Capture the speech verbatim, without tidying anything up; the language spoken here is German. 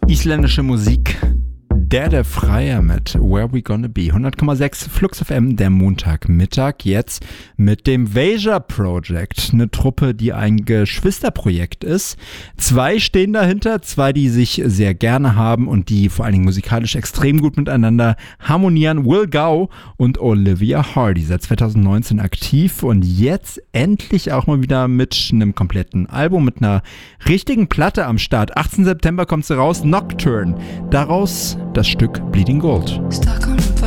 Isländische Musik. Der der Freier mit Where We Gonna Be. hundert Komma sechs Flux F M, der Montagmittag. Jetzt mit dem Veja Project. Eine Truppe, die ein Geschwisterprojekt ist. Zwei stehen dahinter, zwei, die sich sehr gerne haben und die vor allen Dingen musikalisch extrem gut miteinander harmonieren. Will Gau und Olivia Hardy, seit zwanzig neunzehn aktiv und jetzt endlich auch mal wieder mit einem kompletten Album, mit einer richtigen Platte am Start. achtzehnten September kommt sie raus, Nocturne. Daraus das Stück Bleeding Gold. Stuck